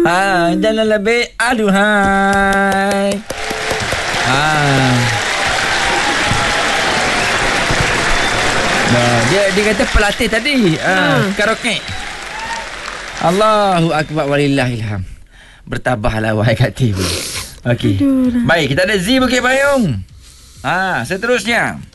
Jangan lebih. Aduhai. Dia kata pelatih tadi. Karaoke. Allahu akbar walillahilham. Bertabahlah wahai Kak Tim. Okey. Baik, kita ada Z Bukit Payung. Seterusnya.